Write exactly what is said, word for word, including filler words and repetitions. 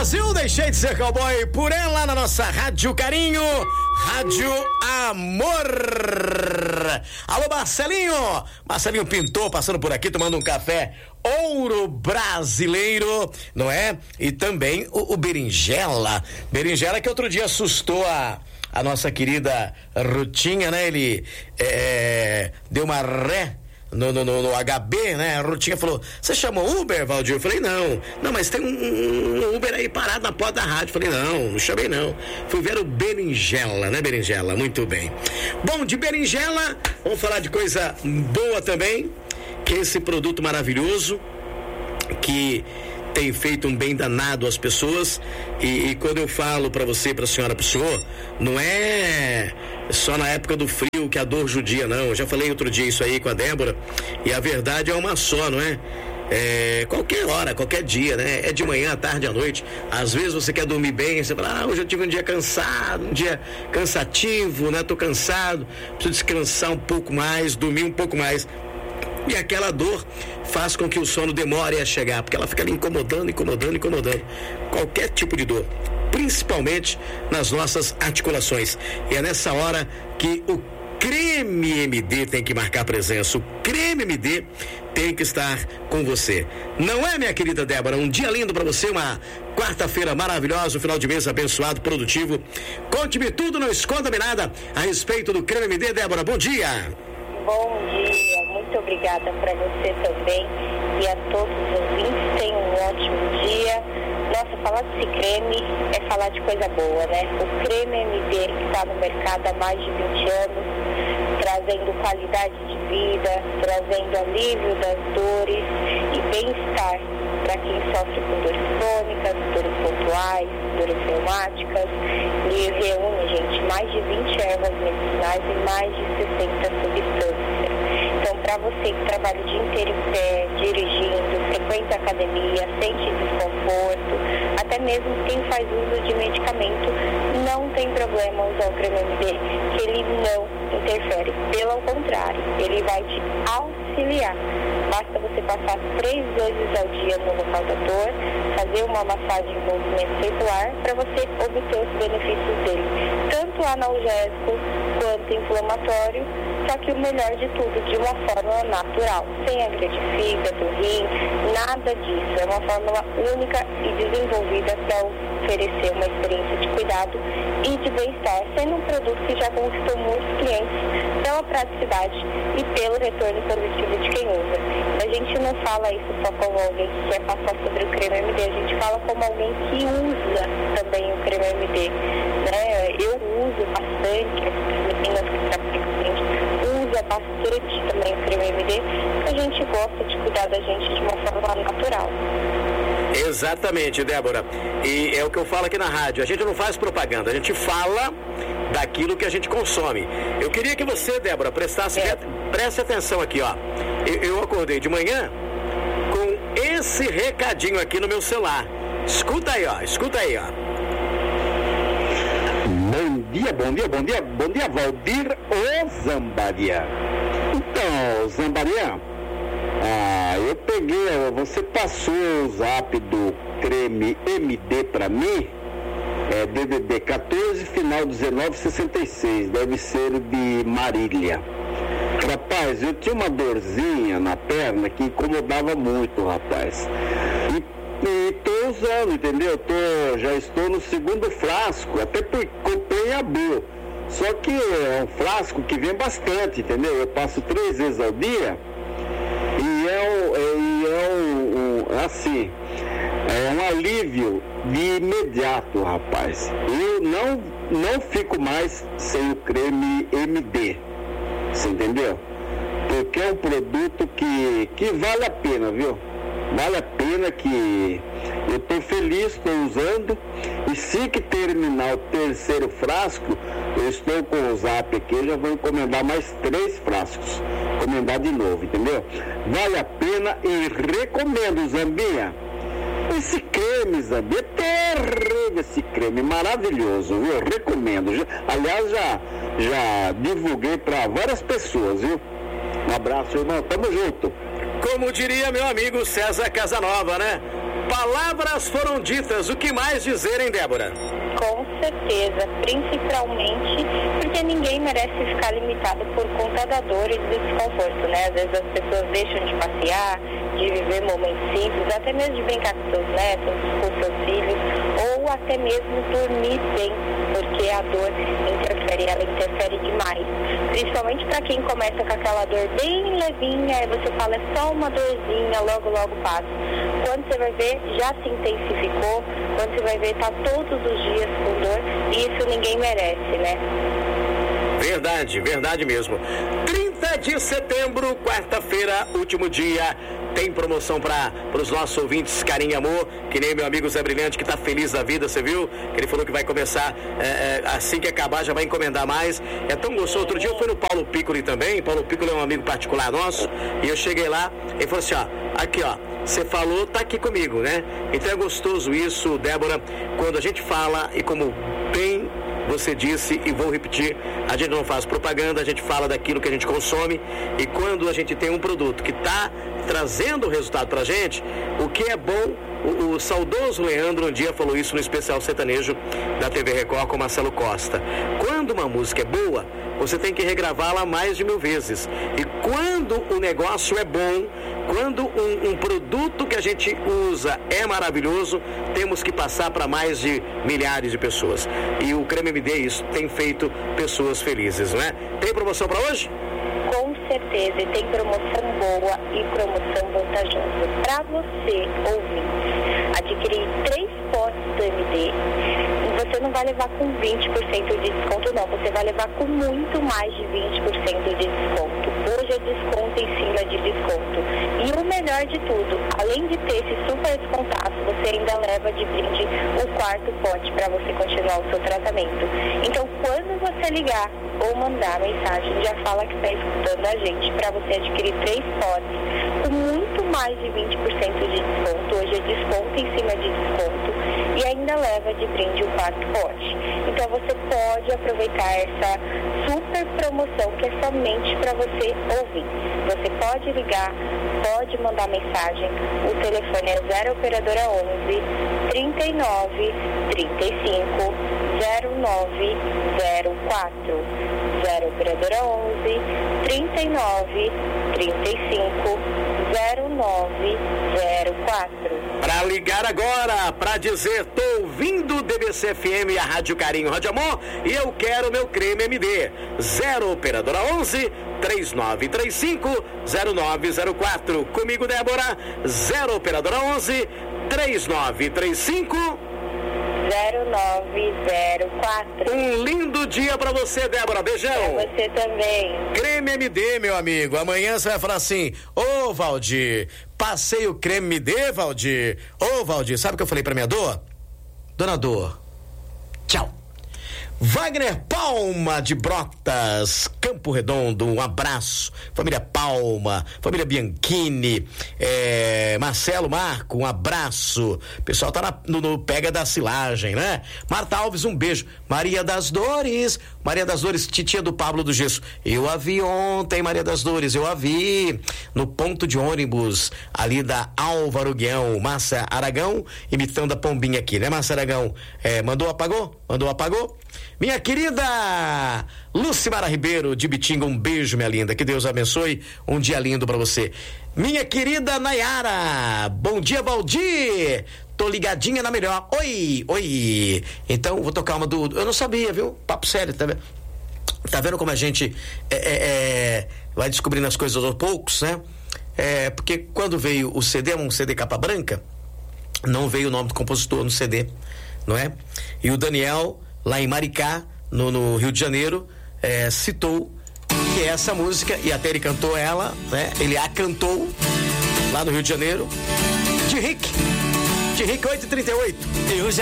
Brasil, deixei de ser cowboy por ela na nossa Rádio Carinho, Rádio Amor. Alô, Marcelinho, Marcelinho Pintor passando por aqui, tomando um café Ouro Brasileiro, não é? E também o, o Berinjela, Berinjela que outro dia assustou a a nossa querida Rutinha, né? Ele é, deu uma ré No, no, no, no H B, né? A Rutinha falou, você chamou Uber, Valdir? Eu falei, não. Não, mas tem um, um Uber aí parado na porta da rádio. Eu falei, não, não chamei não. Fui ver o Berinjela, né, Berinjela? Muito bem. Bom, de Berinjela, vamos falar de coisa boa também, que é esse produto maravilhoso, que tem feito um bem danado às pessoas. E, e quando eu falo pra você, pra senhora, pro senhor, não é só na época do frio que a dor judia, não. Eu já falei outro dia isso aí com a Débora, e a verdade é uma só, não é? É qualquer hora, qualquer dia, né? É de manhã, à tarde, à noite. Às vezes você quer dormir bem, você fala, ah, hoje eu tive um dia cansado, um dia cansativo, né? Tô cansado, preciso descansar um pouco mais, dormir um pouco mais. E aquela dor faz com que o sono demore a chegar, porque ela fica ali incomodando, incomodando, incomodando. Qualquer tipo de dor, principalmente nas nossas articulações. E é nessa hora que o Creme M D tem que marcar presença. O Creme M D tem que estar com você. Não é, minha querida Débora? Um dia lindo pra você, uma quarta-feira maravilhosa, um final de mês abençoado, produtivo. Conte-me tudo, não esconda-me nada a respeito do Creme M D, Débora. Bom dia. Bom dia, muito obrigada para você também e a todos os ouvintes. Tenham um ótimo dia. Nossa, falar desse creme é falar de coisa boa, né? O Creme M D está no mercado há mais de vinte anos, trazendo qualidade de vida, trazendo alívio das dores e bem-estar para quem sofre com dores crônicas, dores pontuais, dores reumáticas. E reúne, gente, mais de vinte ervas medicinais e mais de sessenta substâncias. Então, para você que trabalha o dia inteiro em pé, dirigindo, frequenta academia, sente desconforto, até mesmo quem faz uso de medicamento, não tem problema usar o Creme M D, que ele não interfere. Pelo contrário, ele vai te auxiliar. Basta você passar três vezes ao dia no local da dor, fazer uma massagem em movimento circular para você obter os benefícios dele, tanto analgésico quanto inflamatório, só que o melhor de tudo, de uma forma natural, sem agredir fígado, rim, nada disso. É uma fórmula única e desenvolvida para oferecer uma experiência de cuidado e de bem-estar, sendo um produto que já conquistou muitos clientes pela praticidade e pelo retorno positivo de quem usa. A gente não fala isso só como alguém que quer passar sobre o creme M D, a gente fala como alguém que usa também o creme M D, né? Eu uso bastante, as meninas que trabalham com a gente usa bastante também o creme M D, porque a gente gosta de cuidar da gente de uma forma natural. Exatamente, Débora. E é o que eu falo aqui na rádio, a gente não faz propaganda, a gente fala daquilo que a gente consome. Eu queria que você, Débora, prestasse é. preste atenção aqui, ó. Eu, eu acordei de manhã com esse recadinho aqui no meu celular. Escuta aí, ó, escuta aí, ó. Bom dia, bom dia, bom dia, bom dia, Valdir ou Zambaria? Então, Zambaria, ah, eu peguei, você passou o zap do creme M D pra mim, é D D D quatorze, final dezenove sessenta e seis, deve ser de Marília. Rapaz, eu tinha uma dorzinha na perna que incomodava muito, rapaz. E E tô usando, entendeu? Tô, já estou no segundo frasco, até porque comprei em abril. Só que é um frasco que vem bastante, entendeu? Eu passo três vezes ao dia e é, um, é, e é um, um, assim, é um alívio de imediato, rapaz. Eu não, não fico mais sem o creme M D, você entendeu? Porque é um produto que, que vale a pena, viu? Vale a pena, que eu estou feliz, estou usando, e se que terminar o terceiro frasco, eu estou com o zap aqui, eu já vou encomendar mais três frascos, encomendar de novo, entendeu? Vale a pena e recomendo, Zambinha. Esse creme, Zambinha, é terrível, esse creme, maravilhoso, viu? Eu recomendo, já, aliás, já, já divulguei para várias pessoas, viu? Um abraço, irmão, tamo junto. Como diria meu amigo César Casanova, né? Palavras foram ditas, o que mais dizer, hein, Débora? Com certeza, principalmente porque ninguém merece ficar limitado por conta da dor e do desconforto, né? Às vezes as pessoas deixam de passear, de viver momentos simples, até mesmo de brincar com seus netos, com seus filhos, ou até mesmo dormir bem, porque a dor interfere, ela interfere demais. Principalmente para quem começa com aquela dor bem levinha, aí você fala, é só uma dorzinha, logo, logo passa. Quando você vai ver, já se intensificou, quando você vai ver, tá todos os dias com dor, e isso ninguém merece, né? Verdade, verdade mesmo. trinta de setembro, quarta-feira, último dia, tem promoção para os nossos ouvintes, carinho e amor, que nem meu amigo Zé Brilhante, que tá feliz da vida, você viu? Que ele falou que vai começar, é, é, assim que acabar, já vai encomendar mais. É tão gostoso. Outro dia eu fui no Paulo Piccoli também, Paulo Piccoli é um amigo particular nosso, e eu cheguei lá, ele falou assim, ó, aqui ó, você falou, tá aqui comigo, né? Então é gostoso isso, Débora, quando a gente fala, e como bem você disse, e vou repetir, a gente não faz propaganda, a gente fala daquilo que a gente consome, e quando a gente tem um produto que está trazendo o resultado pra gente, o que é bom, o, o saudoso Leandro um dia falou isso no especial sertanejo da T V Record com Marcelo Costa. Quando uma música é boa, você tem que regravá-la mais de mil vezes. E quando o negócio é bom, quando um, um produto que a gente usa é maravilhoso, temos que passar para mais de milhares de pessoas. E o Creme M D isso tem feito pessoas felizes, não é? Tem promoção para hoje? Com certeza, e tem promoção boa e promoção vantajosa. Para você, ouvinte, adquirir três potes do M D, você não vai levar com vinte por cento de desconto, não. Você vai levar com muito mais de vinte por cento de desconto. Hoje é desconto em cima de desconto. E o melhor de tudo, além de ter esse super descontaço, você ainda leva de brinde o quarto pote para você continuar o seu tratamento. Então, quando você ligar ou mandar mensagem, já fala que está escutando a gente, para você adquirir três potes com muito mais de vinte por cento de desconto. Hoje é desconto em cima de desconto. E ainda leva de brinde o quarto pote. Então você pode aproveitar essa super promoção que é somente para você ouvir. Você pode ligar, pode mandar mensagem. O telefone é zero operadora onze, trinta e nove, trinta e cinco, zero nove zero quatro. zero operadora onze, trinta e nove, trinta e cinco, zero nove zero quatro. Para ligar agora, para dizer, tô ouvindo o D B C F M, a Rádio Carinho, Rádio Amor, e eu quero meu creme M D. zero operadora onze, trinta e nove, trinta e cinco, zero nove zero quatro. Comigo, Débora, zero operadora onze, trinta e nove, trinta e cinco, zero nove zero quatro. Um lindo dia pra você, Débora. Beijão. Pra você também. Creme M D, meu amigo. Amanhã você vai falar assim, ô Valdir, passei o creme M D, Valdir. Ô Valdir, sabe o que eu falei pra minha dor? Dona Dor, tchau. Wagner Palma de Brotas, Campo Redondo, um abraço. Família Palma, família Bianchini, é, Marcelo Marco, um abraço. O pessoal tá na, no, no Pega da Silagem, né? Marta Alves, um beijo. Maria das Dores, Maria das Dores, titia do Pablo do Gesso. Eu a vi ontem, Maria das Dores, eu a vi no ponto de ônibus ali da Álvaro Guião. Márcia Aragão, imitando a Pombinha aqui, né, Márcia Aragão? É, mandou, apagou? Mandou, apagou? Minha querida Lucimara Ribeiro de Bitinga, um beijo, minha linda, que Deus abençoe, um dia lindo pra você. Minha querida Nayara, bom dia, Valdir, tô ligadinha na melhor. Oi, oi. Então vou tocar uma do, eu não sabia, viu? Papo sério, tá vendo? Tá vendo como a gente é, é, é, vai descobrindo as coisas aos poucos, né? É, porque quando veio o C D, um C D capa branca, não veio o nome do compositor no C D, não é? E o Daniel, lá em Maricá, no, no Rio de Janeiro, é, citou que é essa música, e até ele cantou ela, né? Ele a cantou lá no Rio de Janeiro, de Rick, de Rick oito e trinta e oito. Eu já